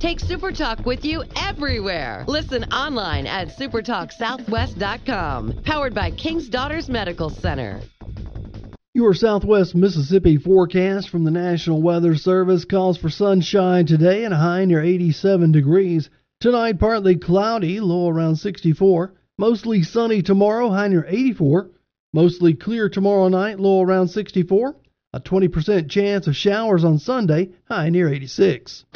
Take SuperTalk with you everywhere. Listen online at supertalksouthwest.com. Powered by King's Daughters Medical Center. Your Southwest Mississippi forecast from the National Weather Service calls for sunshine today and a high near 87 degrees. Tonight, partly cloudy, low around 64. Mostly sunny tomorrow, high near 84. Mostly clear tomorrow night, low around 64. A 20% chance of showers on Sunday, high near 86.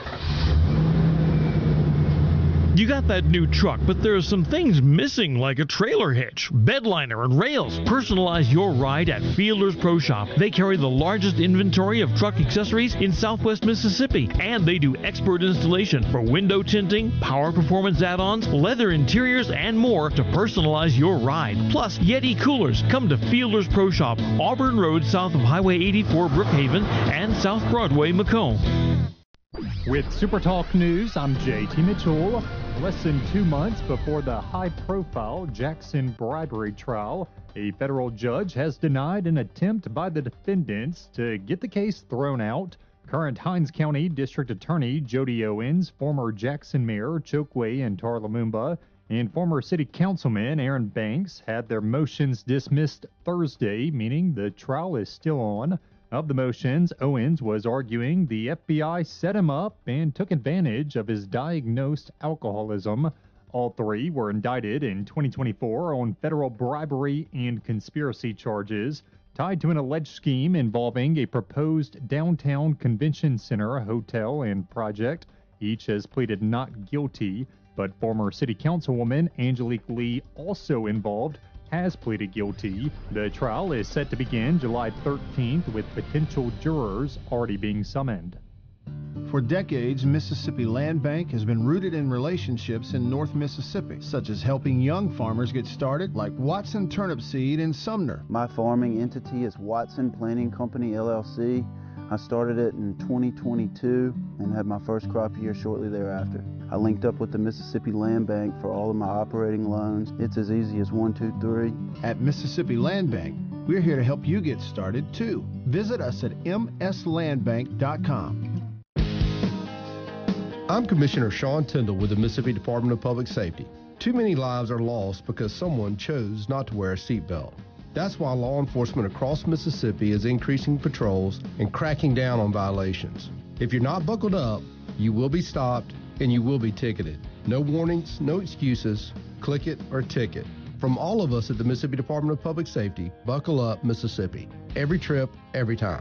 You got that new truck, but there are some things missing like a trailer hitch, bed liner, and rails. Personalize your ride at Fielder's Pro Shop. They carry the largest inventory of truck accessories in Southwest Mississippi, and they do expert installation for window tinting, power performance add-ons, leather interiors, and more to personalize your ride. Plus, Yeti coolers. Come to Fielder's Pro Shop, Auburn Road south of Highway 84 Brookhaven and South Broadway Macomb. With SuperTalk News, I'm JT Mitchell. Less than 2 months before the high-profile Jackson bribery trial, a federal judge has denied an attempt by the defendants to get the case thrown out. Current Hinds County District Attorney Jody Owens, former Jackson Mayor Chokwe and Lumumba, and former City Councilman Aaron Banks had their motions dismissed Thursday, meaning the trial is still on. Of the motions, Owens was arguing the FBI set him up and took advantage of his diagnosed alcoholism. All three were indicted in 2024 on federal bribery and conspiracy charges tied to an alleged scheme involving a proposed downtown convention center, hotel, and project. Each has pleaded not guilty, but former City Councilwoman Angelique Lee, also involved, has pleaded guilty. The trial is set to begin July 13th with potential jurors already being summoned. For decades, Mississippi Land Bank has been rooted in relationships in North Mississippi, such as helping young farmers get started, like Watson Turnip Seed in Sumner. My farming entity is Watson Planting Company, LLC. I started it in 2022 and had my first crop year shortly thereafter. I linked up with the Mississippi Land Bank for all of my operating loans. It's as easy as 1, 2, 3. At Mississippi Land Bank, we're here to help you get started too. Visit us at mslandbank.com. I'm Commissioner Sean Tyndall with the Mississippi Department of Public Safety. Too many lives are lost because someone chose not to wear a seatbelt. That's why law enforcement across Mississippi is increasing patrols and cracking down on violations. If you're not buckled up, you will be stopped and you will be ticketed. No warnings, no excuses. Click it or ticket. From all of us at the Mississippi Department of Public Safety, buckle up, Mississippi. Every trip, every time.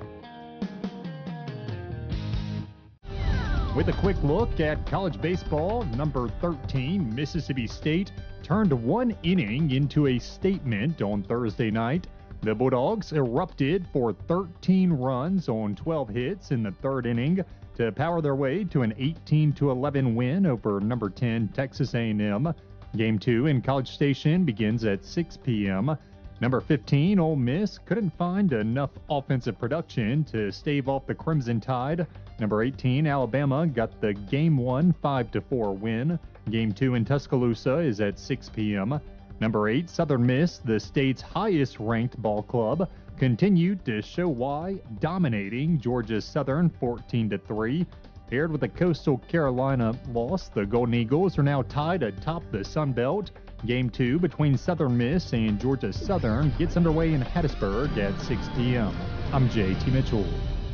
With a quick look at college baseball, number 13, Mississippi State, turned one inning into a statement on Thursday night. The Bulldogs erupted for 13 runs on 12 hits in the third inning to power their way to an 18-11 win over number 10 Texas A&M. Game 2 in College Station begins at 6 p.m. Number 15, Ole Miss, couldn't find enough offensive production to stave off the Crimson Tide. Number 18, Alabama, got the Game 1 5-4 win. Game 2 in Tuscaloosa is at 6 p.m. Number 8, Southern Miss, the state's highest-ranked ball club, continued to show why, dominating Georgia Southern 14-3. Paired with a Coastal Carolina loss, the Golden Eagles are now tied atop the Sun Belt. Game 2 between Southern Miss and Georgia Southern gets underway in Hattiesburg at 6 p.m. I'm JT Mitchell.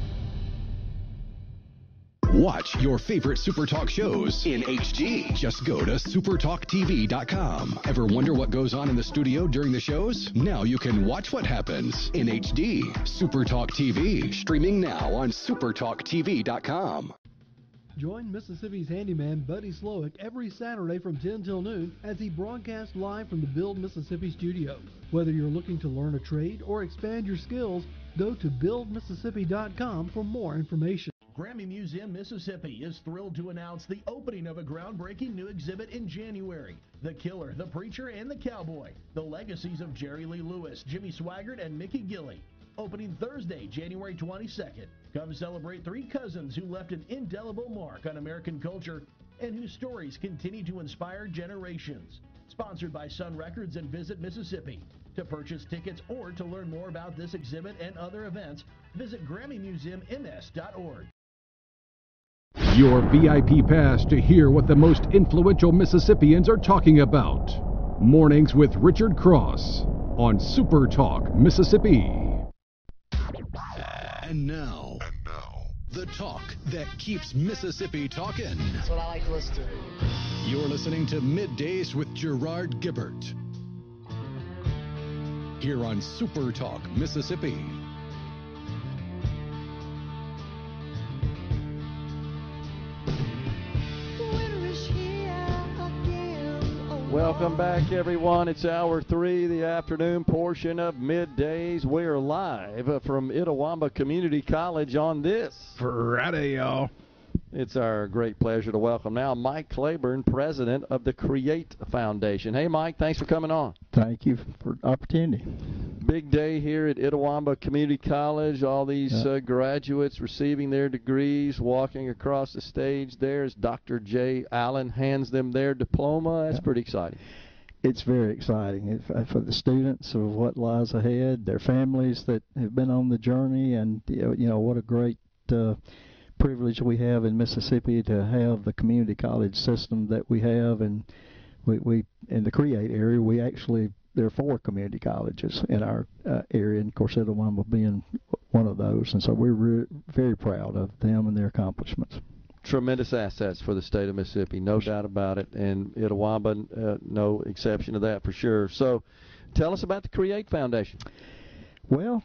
Watch your favorite SuperTalk shows in HD. Just go to supertalktv.com. Ever wonder what goes on in the studio during the shows? Now you can watch what happens in HD. SuperTalk TV, streaming now on supertalktv.com. Join Mississippi's handyman Buddy Slowick every Saturday from 10 till noon as he broadcasts live from the Build Mississippi studio. Whether you're looking to learn a trade or expand your skills, go to buildmississippi.com for more information. Grammy Museum Mississippi is thrilled to announce the opening of a groundbreaking new exhibit in January. The Killer, the Preacher, and the Cowboy. The legacies of Jerry Lee Lewis, Jimmy Swaggart, and Mickey Gilley. Opening Thursday, January 22nd. Come celebrate three cousins who left an indelible mark on American culture and whose stories continue to inspire generations. Sponsored by Sun Records and Visit Mississippi. To purchase tickets or to learn more about this exhibit and other events, visit GrammyMuseumMS.org. Your VIP pass to hear what the most influential Mississippians are talking about. Mornings with Richard Cross on Super Talk Mississippi. And now, the talk that keeps Mississippi talking. That's what I like to listen to. You're listening to Middays with Gerard Gibbert here on Super Talk Mississippi. Welcome back, everyone. It's hour 3, the afternoon portion of Middays. We are live from Itawamba Community College on this Friday, y'all. It's our great pleasure to welcome now Mike Claiborne, president of the Create Foundation. Hey, Mike, thanks for coming on. Thank you for the opportunity. Big day here at Itawamba Community College. All these graduates receiving their degrees, walking across the stage there as Dr. Jay Allen hands them their diploma. That's pretty exciting. It's very exciting for the students of what lies ahead, their families that have been on the journey, and what a great privilege we have in Mississippi to have the community college system that we have. And we in the Create area, there are 4 community colleges in our area, and of course Itawamba being one of those, and so we're very proud of them and their accomplishments. Tremendous assets for the state of Mississippi, no doubt about it, and Itawamba, no exception to that for sure. So tell us about the Create Foundation. Well,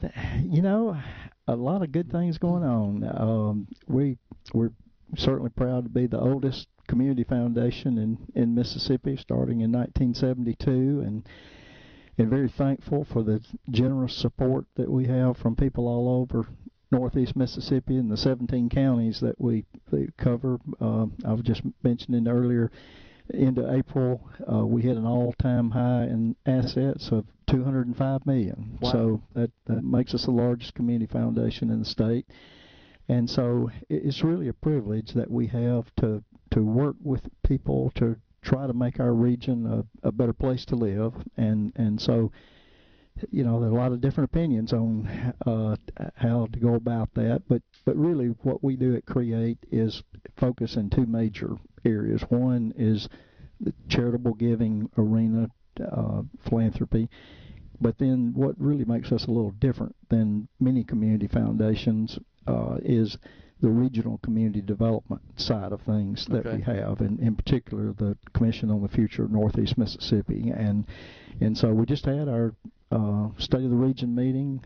a lot of good things going on. We're certainly proud to be the oldest community foundation in Mississippi, starting in 1972, and very thankful for the generous support that we have from people all over northeast Mississippi and the 17 counties that we cover. I was just mentioning earlier, into April, we hit an all-time high in assets of $205 million. Wow. So that makes us the largest community foundation in the state. And so it's really a privilege that we have to work with people to try to make our region a better place to live. And so, there are a lot of different opinions on how to go about that. But really what we do at Create is focus in 2 major areas. One is the charitable giving arena, philanthropy. But then what really makes us a little different than many community foundations is the regional community development side of things that we have, and in particular the Commission on the Future of Northeast Mississippi. And so we just had our State of the Region meeting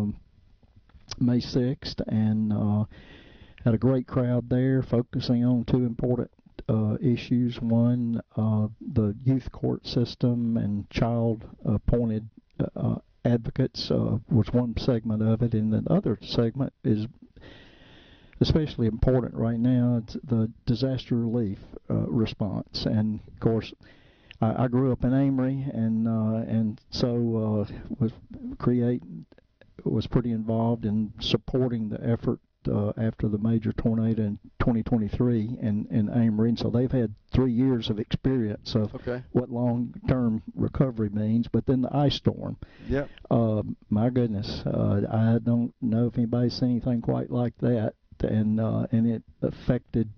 May 6th, and had a great crowd there focusing on 2 important issues. One, the youth court system and child-appointed advocates was one segment of it, and the other segment is especially important right now. It's the disaster relief response. And of course, I grew up in Amory, and so Create was pretty involved in supporting the effort after the major tornado in 2023 in Amory. And so they've had 3 years of experience of what long-term recovery means. But then the ice storm. Yep. My goodness, I don't know if anybody's seen anything quite like that. And it affected,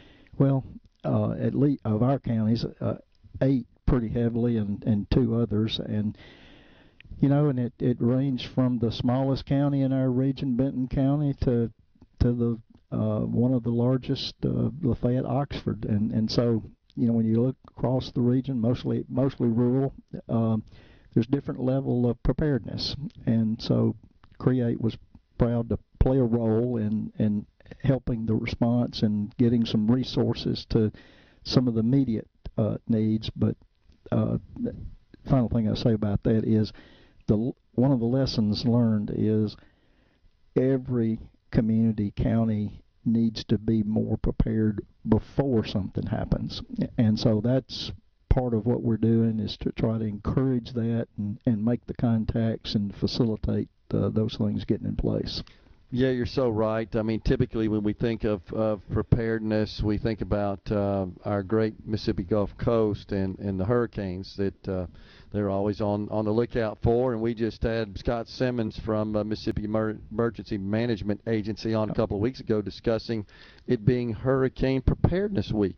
at least of our counties, 8 pretty heavily, and 2 others. And and it ranged from the smallest county in our region, Benton County, to the one of the largest, Lafayette, Oxford. And so when you look across the region, mostly rural, there's different level of preparedness. And so Create was proud to play a role in helping the response and getting some resources to some of the immediate needs. But the final thing I say about that is one of the lessons learned is every community, county needs to be more prepared before something happens. And so that's part of what we're doing, is to try to encourage that and make the contacts and facilitate those things getting in place. Yeah, you're so right. I mean, typically when we think of preparedness, we think about our great Mississippi Gulf Coast and the hurricanes that they're always on the lookout for. And we just had Scott Simmons from Mississippi Emergency Management Agency on a couple of weeks ago discussing it being Hurricane Preparedness Week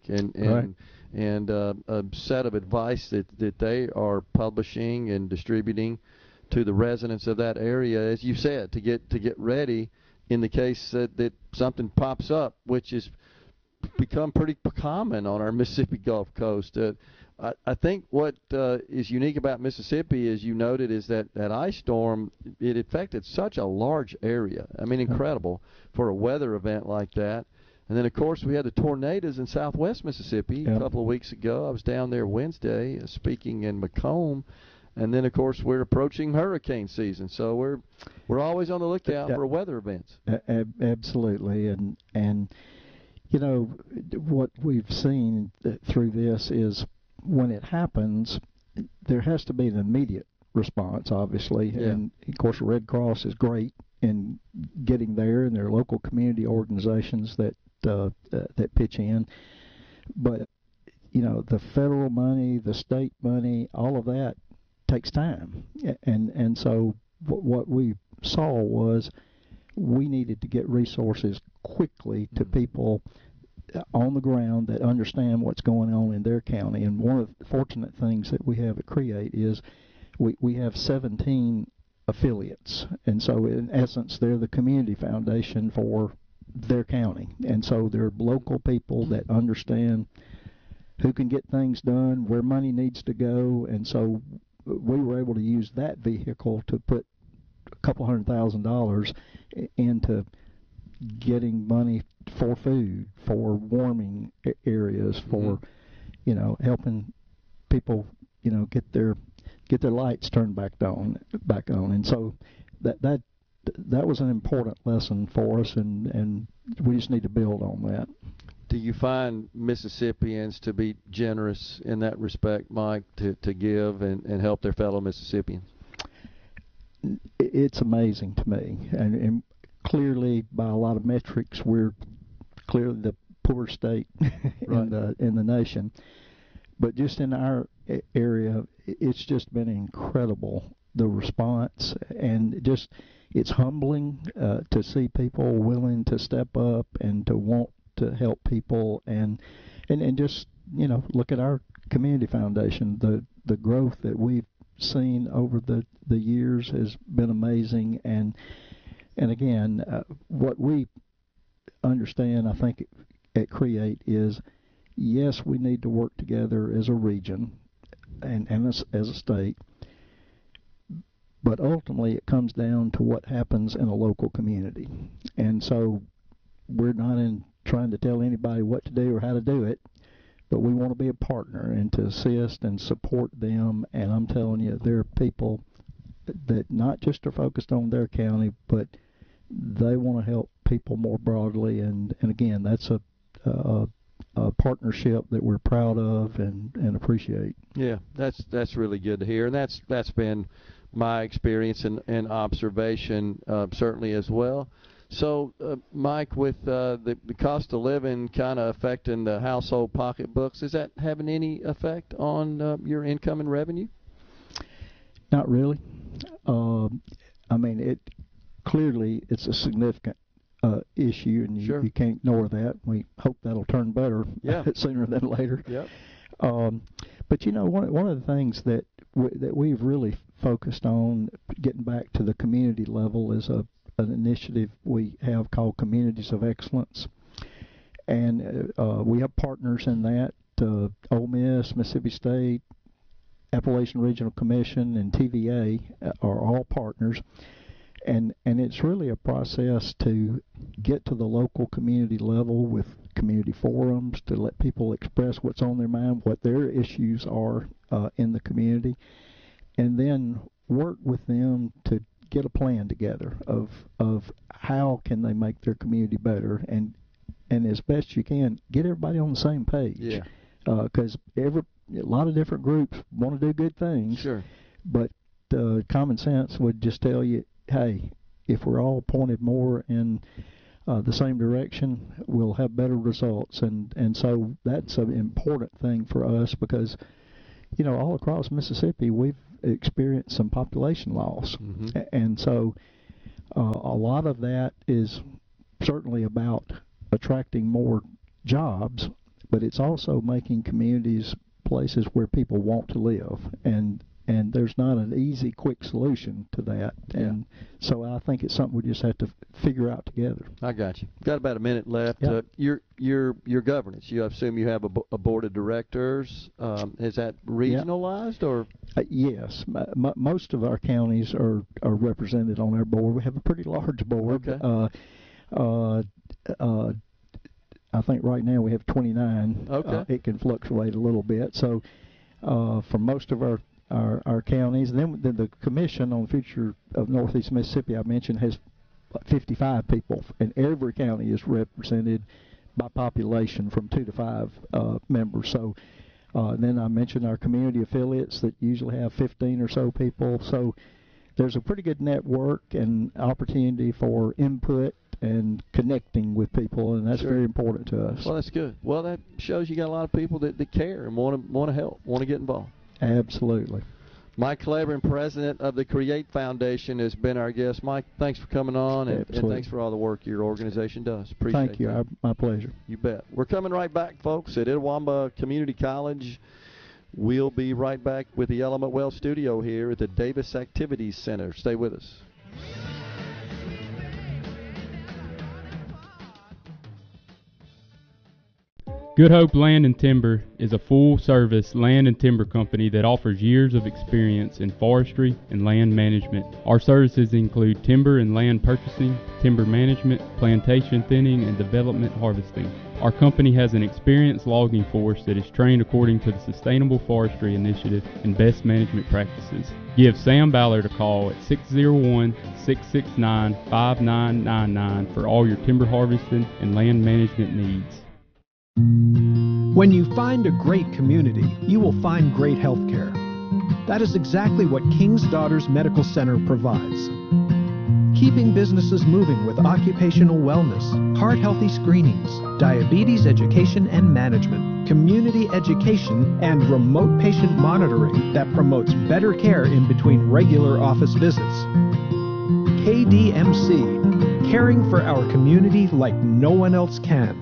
and a set of advice that they are publishing and distributing to the residents of that area, as you said, to get ready in the case that something pops up, which has become pretty common on our Mississippi Gulf Coast. I think what is unique about Mississippi, as you noted, is that ice storm, it affected such a large area. I mean, incredible for a weather event like that. And then, of course, we had the tornadoes in southwest Mississippi a couple of weeks ago. I was down there Wednesday speaking in Macomb. And then, of course, we're approaching hurricane season, so we're always on the lookout for weather events. Absolutely, and you know what we've seen through this is when it happens, there has to be an immediate response, obviously, and of course, the Red Cross is great in getting there, and there are local community organizations that pitch in, but you know the federal money, the state money, all of that takes time, and so what we saw was we needed to get resources quickly to people on the ground that understand what's going on in their county. And one of the fortunate things that we have at Create is we have 17 affiliates, and so in essence they're the community foundation for their county, and so they're local people that understand who can get things done, where money needs to go, and so we were able to use that vehicle to put a couple $100,000 into getting money for food, for warming areas, for you know helping people get their lights turned back on, and so that was an important lesson for us, and we just need to build on that. Do you find Mississippians to be generous in that respect, Mike, to give and help their fellow Mississippians? It's amazing to me, and clearly by a lot of metrics, we're clearly the poor state in the nation. But just in our area, it's just been incredible, the response, and just it's humbling to see people willing to step up and to want to help people, and just look at our community foundation. The growth that we've seen over the years has been amazing, and again, what we understand, I think, at Create is, yes, we need to work together as a region and as a state, but ultimately it comes down to what happens in a local community. And so we're not trying to tell anybody what to do or how to do it, but we want to be a partner and to assist and support them. And I'm telling you, there are people that not just are focused on their county, but they want to help people more broadly. And again, that's a partnership that we're proud of and appreciate. Yeah, that's really good to hear, and that's been my experience and observation certainly as well. So, Mike, with the cost of living kind of affecting the household pocketbooks, is that having any effect on your income and revenue? Not really. I mean, it's a significant issue, and you can't ignore that. We hope that'll turn better sooner than later. Yep. But one of the things that we've really focused on, getting back to the community level, is an initiative we have called Communities of Excellence, and we have partners in that. Ole Miss, Mississippi State, Appalachian Regional Commission, and TVA are all partners. And it's really a process to get to the local community level with community forums, to let people express what's on their mind, what their issues are in the community, and then work with them to get a plan together of how can they make their community better, and as best you can, get everybody on the same page. Yeah. Because a lot of different groups want to do good things. Sure. But common sense would just tell you, hey, if we're all pointed more in the same direction, we'll have better results. And so that's an important thing for us because, all across Mississippi, we've experienced some population loss. Mm-hmm. And so a lot of that is certainly about attracting more jobs, but it's also making communities places where people want to live. And there's not an easy, quick solution to that. And so I think it's something we just have to figure out together. I got you. Got about a minute left. Yep. Your governance, I assume you have a board of directors. Is that regionalized or? Yes. Most of our counties are represented on our board. We have a pretty large board. Okay. I think right now we have 29. Okay. It can fluctuate a little bit. So for most of our counties, and then the Commission on the Future of Northeast Mississippi I mentioned has 55 people, and every county is represented by population from 2 to 5 members. So then I mentioned our community affiliates that usually have 15 or so people. So there's a pretty good network and opportunity for input and connecting with people, and that's very important to us. Well, that's good. Well, that shows you got a lot of people that care and want to help, want to get involved. Absolutely. Mike Cleburne, president of the Create Foundation, has been our guest. Mike, thanks for coming on, and thanks for all the work your organization does. Appreciate it. Thank you. My pleasure. You bet. We're coming right back, folks, at Itawamba Community College. We'll be right back with the Element Well studio here at the Davis Activities Center. Stay with us. Good Hope Land and Timber is a full-service land and timber company that offers years of experience in forestry and land management. Our services include timber and land purchasing, timber management, plantation thinning, and development harvesting. Our company has an experienced logging force that is trained according to the Sustainable Forestry Initiative and best management practices. Give Sam Ballard a call at 601-669-5999 for all your timber harvesting and land management needs. When you find a great community, you will find great health care. That is exactly what King's Daughters Medical Center provides. Keeping businesses moving with occupational wellness, heart-healthy screenings, diabetes education and management, community education, and remote patient monitoring that promotes better care in between regular office visits. KDMC, caring for our community like no one else can.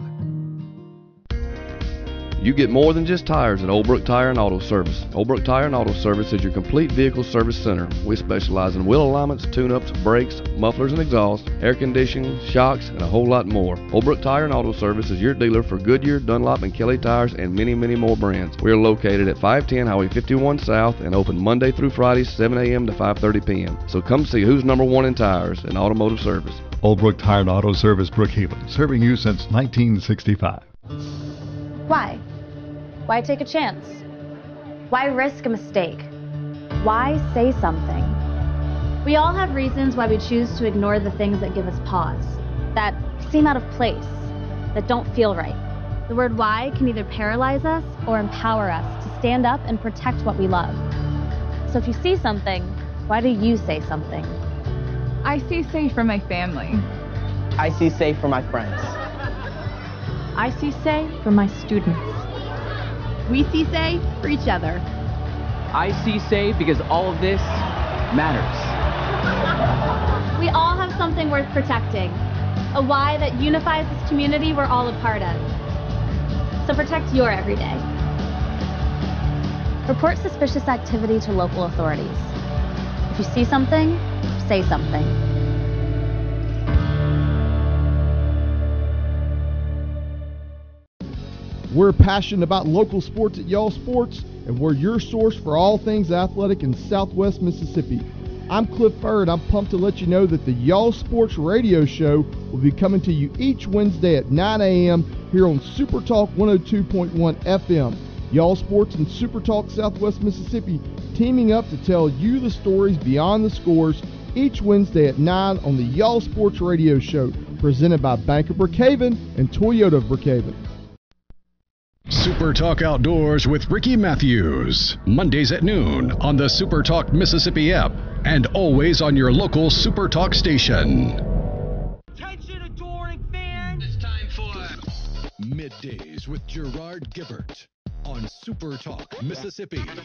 You get more than just tires at Old Brook Tire and Auto Service. Old Brook Tire and Auto Service is your complete vehicle service center. We specialize in wheel alignments, tune-ups, brakes, mufflers and exhaust, air conditioning, shocks, and a whole lot more. Old Brook Tire and Auto Service is your dealer for Goodyear, Dunlop, and Kelly tires and many, many more brands. We are located at 510 Highway 51 South and open Monday through Friday, 7 a.m. to 5:30 p.m. So come see who's number one in tires and automotive service. Old Brook Tire and Auto Service, Brookhaven, serving you since 1965. Why? Why take a chance? Why risk a mistake? Why say something? We all have reasons why we choose to ignore the things that give us pause, that seem out of place, that don't feel right. The word why can either paralyze us or empower us to stand up and protect what we love. So if you see something, why do you say something? I see safe for my family. I see safe for my friends. I see say for my students. We see say for each other. I see say because all of this matters. We all have something worth protecting, a why that unifies this community we're all a part of. So protect your everyday. Report suspicious activity to local authorities. If you see something, say something. We're passionate about local sports at Y'all Sports, and we're your source for all things athletic in Southwest Mississippi. I'm Cliff Furr, and I'm pumped to let you know that the Y'all Sports radio show will be coming to you each Wednesday at 9 a.m. here on Super Talk 102.1 FM. Y'all Sports and Super Talk Southwest Mississippi teaming up to tell you the stories beyond the scores each Wednesday at 9 on the Y'all Sports radio show, presented by Bank of Brookhaven and Toyota of Brookhaven. Super Talk Outdoors with Ricky Matthews. Mondays at noon on the Super Talk Mississippi app and always on your local Super Talk station. Attention, adoring fans! It's time for Middays with Gerard Gibbert on Super Talk Mississippi.